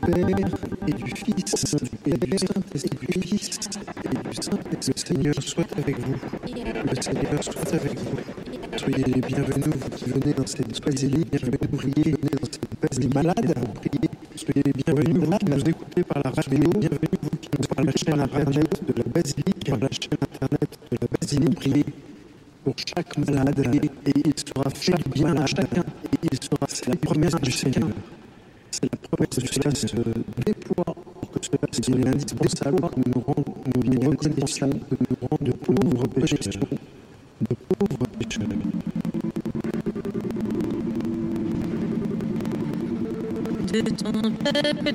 Père et du Fils et du Saint-Esprit et du Saint-Esprit. Le Seigneur soit avec vous. Le Seigneur soit avec vous. Soyez les bienvenus, vous qui venez dans cette basilique, bienvenue prier, venez dans cette basilique, malades, vous priez. Soyez les bienvenus, vous qui nous écoutez par la radio, bienvenue, vous qui nous par la chaîne internet de la basilique, par la chaîne internet de la basilique, priez pour chaque malade, et il sera fait du bien à chacun, et il sera, c'est la promesse du Seigneur. C'est la promesse de cela se déploie pour que cela soit indispensable, que nous nous reconnaissions, que nous rendons de pauvres pécheurs, de pauvres pécheurs. De ton peuple